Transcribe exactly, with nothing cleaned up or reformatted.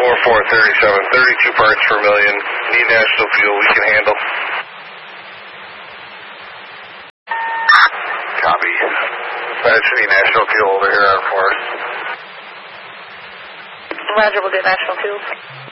four four thirty-seven, thirty-two parts per million. Need national fuel. We can handle. Copy. That's the national fuel over here on Forest. Roger, we'll get national fuel.